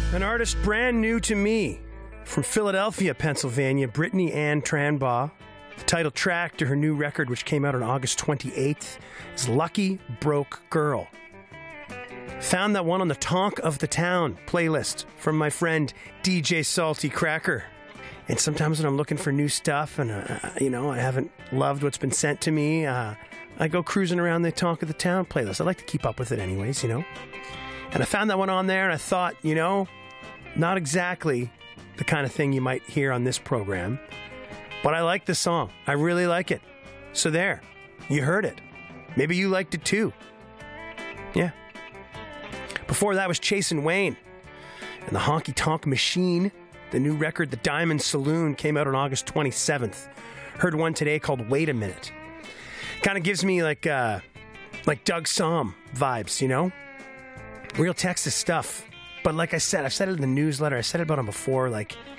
An artist brand new to me from Philadelphia, Pennsylvania, Brittany Ann Tranbaugh. The title track to her new record, which came out on August 28th, is Lucky Broke Girl. Found that one on the Talk of the Town playlist from my friend DJ Salty Cracker. And sometimes when I'm looking for new stuff and, I haven't loved what's been sent to me, I go cruising around the Talk of the Town playlist. I like to keep up with it anyways, And I found that one on there and I thought, not exactly the kind of thing you might hear on this program, but I like the song. I really like it. So there, you heard it. Maybe you liked it too. Yeah. Before that was Chasin' Wayne and the Honky Tonk Machine. The new record, The Diamond Saloon, came out on August 27th. Heard one today called Wait a Minute. Kind of gives me like Doug Somm vibes, Real Texas stuff. But like I said, I've said it in the newsletter. I said it about them before.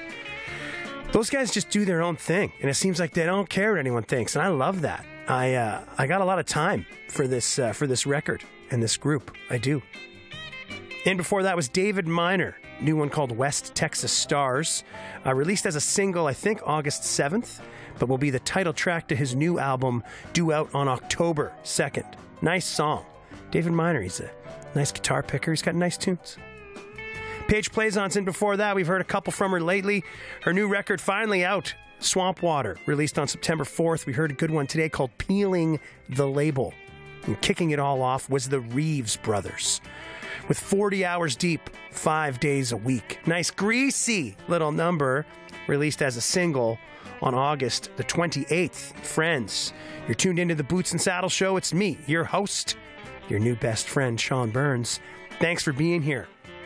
Those guys just do their own thing, and it seems like they don't care what anyone thinks, and I love that. I got a lot of time for this record and this group. I do. And before that was David Minor, new one called West Texas Stars, released as a single, I think August 7th, but will be the title track to his new album, due out on October 2nd. Nice song. David Minor, he's a nice guitar picker. He's got nice tunes. Paige Plaisance, and before that, we've heard a couple from her lately. Her new record finally out, Swamp Water, released on September 4th. We heard a good one today called Peeling the Label. And kicking it all off was the Reeves Brothers, with 40 Hours Deep, 5 days a week. Nice greasy little number, released as a single on August the 28th. Friends, you're tuned into the Boots and Saddle Show. It's me, your host, your new best friend, Sean Burns. Thanks for being here.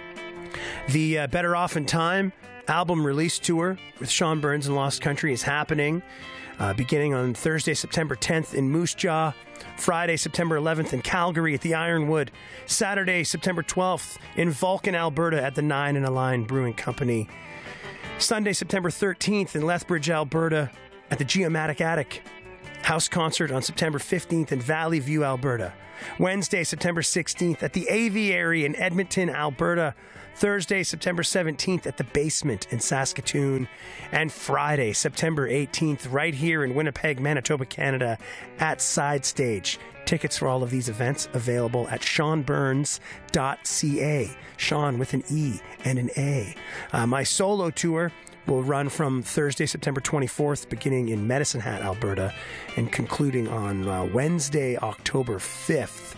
The Better Off in Time album release tour with Sean Burns and Lost Country is happening, beginning on Thursday, September 10th in Moose Jaw, Friday, September 11th in Calgary at the Ironwood, Saturday, September 12th in Vulcan, Alberta at the Nine and a Line Brewing Company, Sunday, September 13th in Lethbridge, Alberta at the Geomatic Attic, house concert on September 15th in Valley View, Alberta, Wednesday, September 16th at the Aviary in Edmonton, Alberta, Thursday, September 17th at the Basement in Saskatoon, and Friday, September 18th, right here in Winnipeg, Manitoba, Canada, at Side Stage. Tickets for all of these events available at seanburns.ca. Sean with an E and an A. My solo tour will run from Thursday, September 24th, beginning in Medicine Hat, Alberta, and concluding on Monday, October 5th,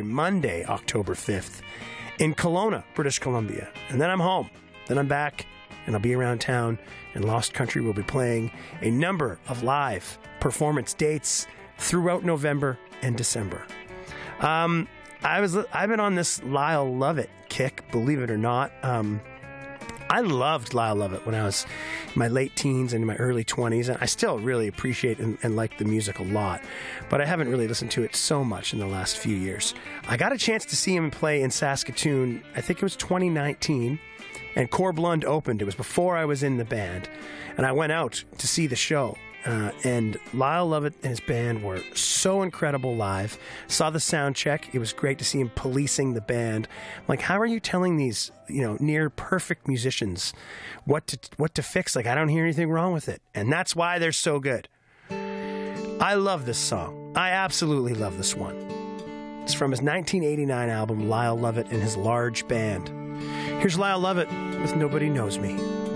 in Kelowna, British Columbia. And then I'm home. Then I'm back, and I'll be around town, and Lost Country will be playing a number of live performance dates throughout November and December. I've been on this Lyle Lovett kick, believe it or not. I loved Lyle Lovett when I was in my late teens and in my early 20s, and I still really appreciate and like the music a lot, but I haven't really listened to it so much in the last few years. I got a chance to see him play in Saskatoon, I think it was 2019, and Corblund opened. It was before I was in the band, and I went out to see the show. And Lyle Lovett and his band were so incredible live. Saw the sound check. It was great to see him policing the band. Like, how are you telling these, near perfect musicians what to fix? Like, I don't hear anything wrong with it. And that's why they're so good. I love this song. I absolutely love this one. It's from his 1989 album, Lyle Lovett and His Large Band. Here's Lyle Lovett with Nobody Knows Me.